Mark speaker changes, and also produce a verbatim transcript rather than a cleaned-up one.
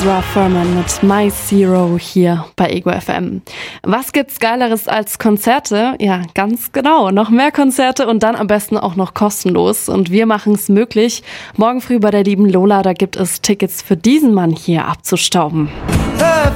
Speaker 1: Ezra Furman mit My Zero hier bei Ego F M. Was gibt's Geileres als Konzerte? Ja, ganz genau. Noch mehr Konzerte und dann am besten auch noch kostenlos. Und wir machen es möglich. Morgen früh bei der lieben Lola, da gibt es Tickets für diesen Mann hier abzustauben.